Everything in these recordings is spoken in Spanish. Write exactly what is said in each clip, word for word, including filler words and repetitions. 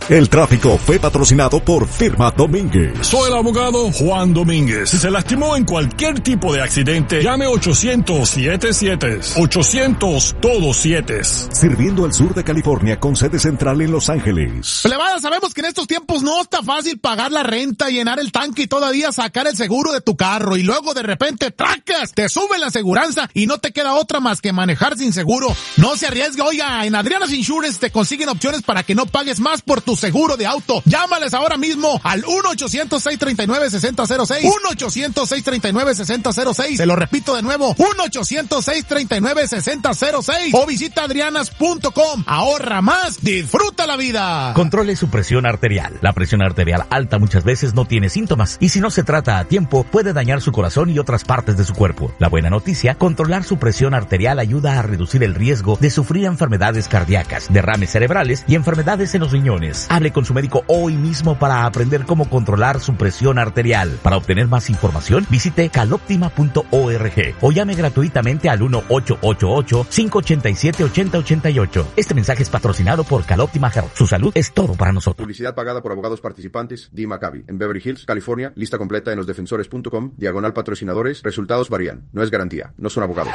El tráfico fue patrocinado por Firma Domínguez. Soy el abogado Juan Domínguez. Si se lastimó en cualquier tipo de accidente, llame ochocientos siete siete. ochocientos todos siete. Sirviendo al sur de California con sede central en Los Ángeles. Plebada, sabemos que en estos tiempos no está fácil pagar la renta, llenar el tanque y todavía sacar el seguro de tu carro. Y luego de repente, ¡tracas! Te sube la aseguranza y no te queda otra más que manejar sin seguro. No se arriesgue, oiga, en Adriana's Insurance te consiguen opciones para que no pagues más por tu seguro de auto. Llámales ahora mismo al uno ochocientos seis treinta y nueve sesenta cero seis. uno ochocientos seis treinta y nueve sesenta cero seis. Se lo repito de nuevo, uno ochocientos seis treinta y nueve sesenta cero seis. O visita adrianas punto com. Ahorra más, disfruta la vida. Controle su presión arterial. La presión arterial alta muchas veces no tiene síntomas y si no se trata a tiempo puede dañar su corazón y otras partes de su cuerpo. La buena noticia, controlar su presión arterial ayuda a reducir el riesgo de sufrir enfermedades cardíacas, derrames cerebrales y enfermedades en los riñones. Hable con su médico hoy mismo para aprender cómo controlar su presión arterial. Para obtener más información, visite caloptima punto org o llame gratuitamente al uno ocho ocho ocho, cinco ocho siete, ocho cero ocho ocho. Este mensaje es patrocinado por Caloptima Health. Su salud es todo para nosotros. Publicidad pagada por abogados participantes. D. Maccabi. En Beverly Hills, California. Lista completa en los defensores punto com. Diagonal patrocinadores. Resultados varían. No es garantía. No son abogados.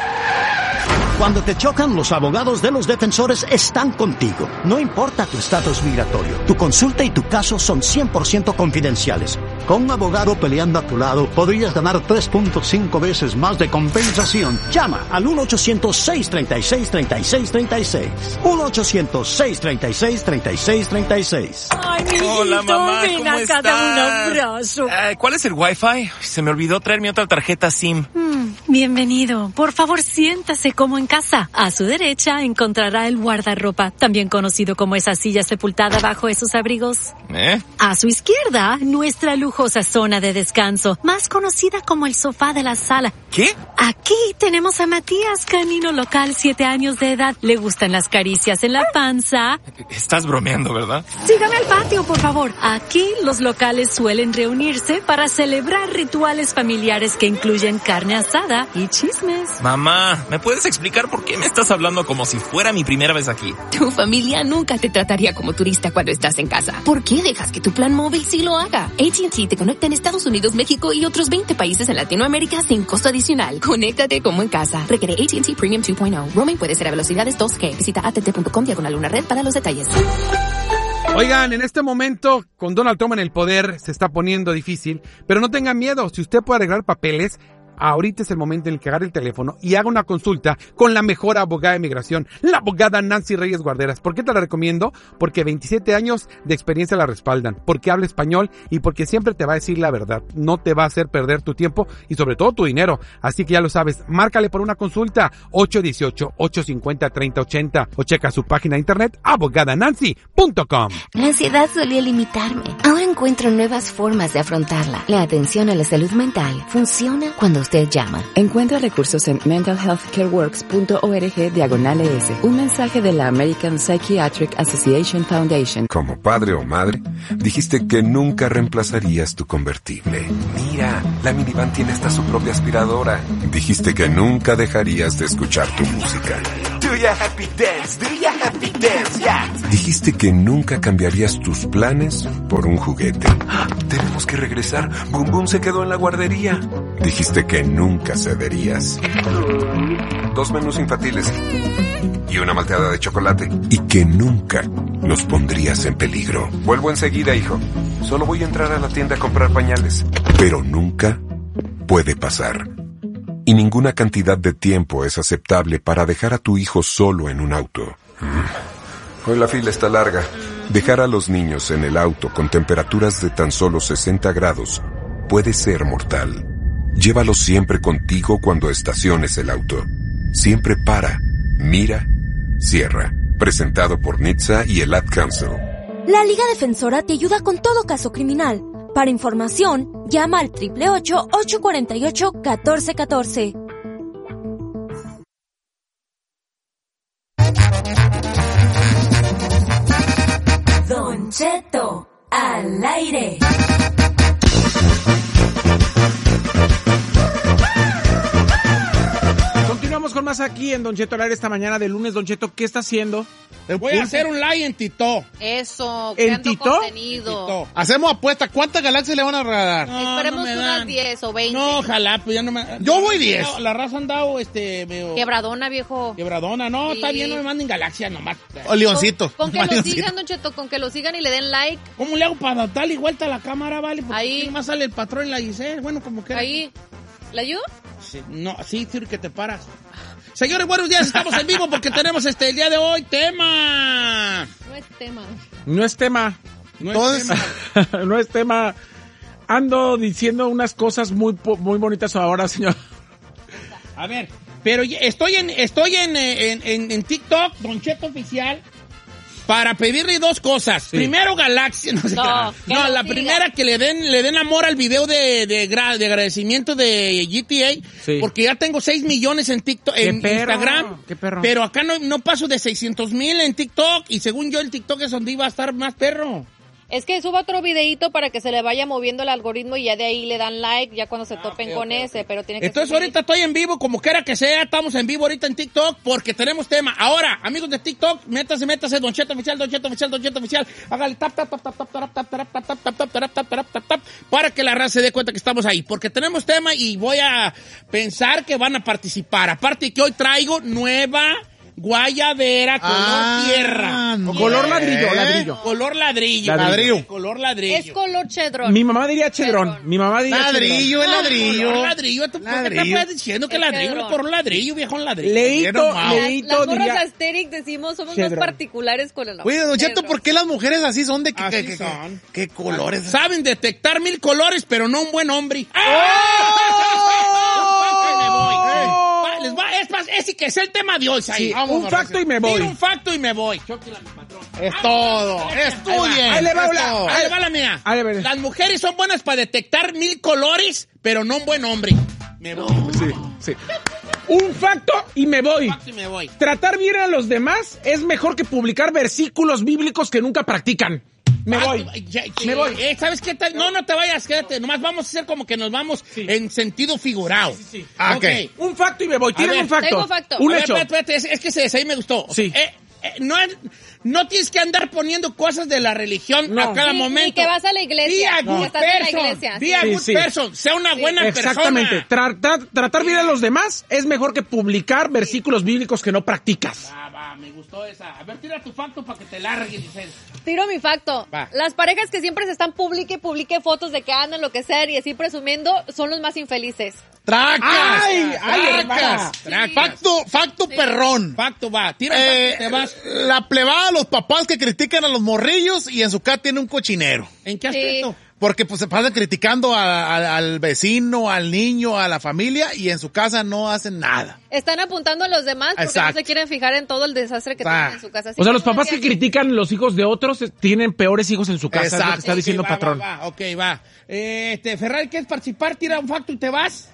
Cuando te chocan, los abogados de los defensores están contigo. No importa tu estatus migratorio, tu consulta y tu caso son cien por ciento confidenciales. Con un abogado peleando a tu lado, podrías ganar tres punto cinco veces más de compensación. Llama al uno ochocientos seis treinta y seis, treinta y seis treinta y seis. uno ochocientos seis treinta y seis, treinta y seis treinta y seis. Ay, mi Hola, hijito, mamá, ven ¿cómo acá, estás? dame un abrazo. Eh, ¿Cuál es el Wi-Fi? Se me olvidó traer mi otra tarjeta SIM. Mm, bienvenido. Por favor, siéntase como en casa. A su derecha encontrará el guardarropa, también conocido como esa silla sepultada bajo esos abrigos. ¿Eh? A su izquierda, nuestra lujosa zona de descanso, más conocida como el sofá de la sala. ¿Qué? Aquí tenemos a Matías, canino local, siete años de edad. Le gustan las caricias en la panza. Estás bromeando, ¿verdad? Sígame al patio, por favor. Aquí los locales suelen reunirse para celebrar rituales familiares que incluyen carne asada y chismes. Mamá, ¿me puedes explicar por qué me estás hablando como si fuera mi primera vez aquí? Tu familia nunca te trataría como turista cuando estás en casa. ¿Por qué dejas que tu plan móvil sí lo haga? A T and T te conecta en Estados Unidos, México y otros veinte países en Latinoamérica sin costo adicional. Conéctate como en casa. Requiere A T and T Premium dos punto cero. Roaming puede ser a velocidades dos G. Visita a t t punto com diagonal una red para los detalles. Oigan, en este momento, con Donald Trump en el poder, se está poniendo difícil, pero no tengan miedo. Si usted puede arreglar papeles, ahorita es el momento en el que agarre el teléfono y haga una consulta con la mejor abogada de migración, la abogada Nancy Reyes Guarderas. ¿Por qué te la recomiendo? Porque veintisiete años de experiencia la respaldan, porque habla español y porque siempre te va a decir la verdad. No te va a hacer perder tu tiempo y sobre todo tu dinero. Así que ya lo sabes, márcale por una consulta ocho uno ocho, ocho cinco cero, tres cero ocho cero o checa su página de internet abogada nancy punto com. La ansiedad solía limitarme. Ahora encuentro nuevas formas de afrontarla. La atención a la salud mental funciona cuando usted llama. Encuentra recursos en mental health care works punto org diagonal es. Un mensaje de la American Psychiatric Association Foundation. Como padre o madre, dijiste que nunca reemplazarías tu convertible. Mira, la minivan tiene hasta su propia aspiradora. Dijiste que nunca dejarías de escuchar tu música. Do ya happy dance, do ya happy dance, yeah. Dijiste que nunca cambiarías tus planes por un juguete. Tenemos que regresar. Boom Boom se quedó en la guardería. Dijiste que nunca cederías. Dos menús infantiles y una malteada de chocolate. Y que nunca los pondrías en peligro. Vuelvo enseguida, hijo. Solo voy a entrar a la tienda a comprar pañales. Pero nunca puede pasar. Y ninguna cantidad de tiempo es aceptable para dejar a tu hijo solo en un auto. Hoy la fila está larga. Dejar a los niños en el auto con temperaturas de tan solo sesenta grados puede ser mortal. Llévalo siempre contigo cuando estaciones el auto. Siempre para, mira, cierra. Presentado por N H T S A y el Ad Council. La Liga Defensora te ayuda con todo caso criminal. Para información, llama al ocho ocho ocho, ocho cuatro ocho, uno cuatro uno cuatro. Don Cheto, al aire. Continuamos con con más aquí en Don Cheto al aire esta mañana de lunes. Don Cheto, ¿qué está haciendo? Voy a hacer un live en Tito. Eso, ¿En creando Tito? contenido. Tito. Hacemos apuesta. ¿Cuántas galaxias le van a regalar? No, Esperemos no me unas dan. diez o veinte. No, ojalá, pues ya no me... Yo voy diez. No, la raza han dado, este... Medio... Quebradona, viejo. Quebradona. No, Sí. está bien, no me manden galaxia nomás. O leoncito. Con que Más lo leoncito. sigan, Don Cheto, con que lo sigan y le den like. ¿Cómo le hago para darle vuelta a la cámara, vale? Porque Ahí. aquí más sale el patrón y la Giselle. Bueno, como que... Ahí. ¿Le ayudo? Sí, no, sí, sí, que te paras. Señores, buenos días, estamos en vivo porque tenemos este el día de hoy tema. No es tema. No es tema. No Entonces- es tema. No es tema. Ando diciendo unas cosas muy, po- muy bonitas ahora, señor. A ver, pero ya- estoy en estoy en, eh, en, en, en TikTok, Don Cheto Oficial, para pedirle dos cosas. Sí. Primero, Galaxia. No, sé No, qué. que No, lo la siga. primera, que le den le den amor al video de, de, gra- de agradecimiento de G T A, Sí. porque ya tengo seis millones en TikTok, ¡Qué en perro! Instagram. ¡Qué perro! Pero acá no, no paso de seiscientos mil en TikTok, y según yo el TikTok es donde iba a estar más perro. Es que suba otro videito para que se le vaya moviendo el algoritmo y ya de ahí le dan like ya cuando se topen ok, con ok, ese, pero tiene que Entonces subir. ahorita estoy en vivo, como quiera que sea, estamos en vivo ahorita en TikTok porque tenemos tema. Ahora, amigos de TikTok, métase, métase, Don Cheto Oficial, Don Cheto Oficial, Don Cheto Oficial, hágale tap, tap, tap, tap, tap, tap, tap, tap, tap, tap, tap, tap, tap, tap, tap, tap, tap, para que la raza se dé cuenta que estamos ahí, porque tenemos tema y voy a pensar que van a participar. Aparte que hoy traigo nueva guayabera color Ah, tierra. no. Color ladrillo, ¿Eh? ladrillo. Color ladrillo. Ladrillo. Color ladrillo. Es color chedrón. Mi mamá diría chedrón. Mi mamá diría Ladrillo, el No, ladrillo. color ladrillo. ¿Tú por qué Ladrillo. estás diciendo que Es ladrillo? chedrón. Por ladrillo, viejo, un ladrillo. Leíto, Quiero, Mau. Las, leíto las morras diría... Asterix decimos, somos Chedrón. más particulares con el Oye, Don Cheto, chedrón. ¿por qué las mujeres así son de que, Así que- que- son. qué colores? Saben detectar mil colores, pero no un buen hombre. ¡Oh! ¡Ah! Me voy. Va, les va, es más, ese que es el tema de hoy, ahí. Sí, un facto y me voy. Tiro un facto y me voy. Es todo. Estudien. Ahí le va Es una- todo. Ahí va la mía. Ahí le va. Las mujeres son buenas para detectar mil colores, pero no un buen hombre. Me voy. Sí, sí. Un facto y me voy. Facto y me voy. Tratar bien a los demás es mejor que publicar versículos bíblicos que nunca practican. Me Ah, voy. ya- ya- Me voy. eh, ¿Sabes qué? No, no te vayas, quédate. Nomás vamos a hacer como que nos vamos en sentido figurado. Ah, Ok. ok. Un facto y me voy. A Tienen ver, un facto. tengo facto. Un A ver, hecho. espérate, espérate, es, es que ese, ese ahí me gustó. Sí. Eh, eh, no, es- no tienes que andar poniendo cosas de la religión No. a cada Ni- momento. ni que vas a la iglesia, Be a ni good que estás en la person. iglesia, Be sí. a Sí, good sí. person. Sea una buena Exactamente. persona. Tratar, tratar bien a los demás es mejor que publicar versículos bíblicos que no practicas. Va, va, me gustó esa. A ver, tira tu facto para que te largues, Giselle. Tiro mi facto. Va. Las parejas que siempre se están publique, publique fotos de que andan, lo que sea, y así presumiendo, son los más infelices. ¡Tracas! ¡Ay! ¡Ay, hermana! Tracas. Facto, facto perrón. Facto, va. Tira un Eh, facto y te vas. la plebada, los papás que critican a los morrillos y en su casa tiene un cochinero. ¿En qué Sí. aspecto? Porque pues se pasan criticando a- a- al vecino, al niño, a la familia y en su casa no hacen nada. Están apuntando a los demás porque Exacto. no se quieren fijar en todo el desastre que Ah. tienen en su casa. Así O sea, que los no papás que decían- critican los hijos de otros eh, tienen peores hijos en su casa. Es lo Exacto. que está Ok, diciendo va, patrón. Va, va, ok, va. Eh, este, Ferrari, ¿quieres participar? Tira un facto y te vas.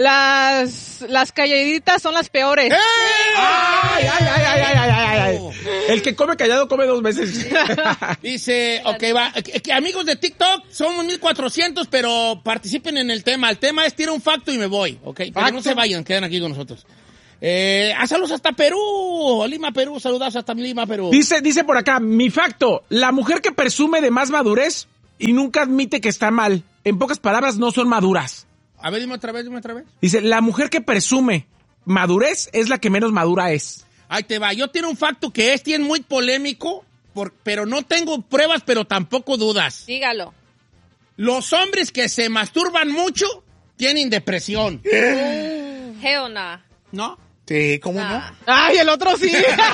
Las, las calladitas son las peores. ¡Ay, ay, ay, ay, ay, ay, ay, ay! El que come callado come dos veces. Dice, ok, va. Eh, que amigos de TikTok, somos mil cuatrocientos, pero participen en el tema. El tema es tira un facto y me voy, ok. Pero Facto. no se vayan, quedan aquí con nosotros. Eh, ah, saludos hasta Perú. Lima, Perú. Saludos hasta Lima, Perú. Dice, dice por acá, mi facto, la mujer que presume de más madurez y nunca admite que está mal. En pocas palabras, no son maduras. A ver, dime otra vez, dime otra vez. Dice, la mujer que presume madurez es la que menos madura es. Ahí te va. Yo tengo un facto que es bien muy polémico, por, pero no tengo pruebas, pero tampoco dudas. Dígalo. Los hombres que se masturban mucho tienen depresión. Hell nah. ¿No? Sí, ¿cómo Ah. Ay, el otro sí.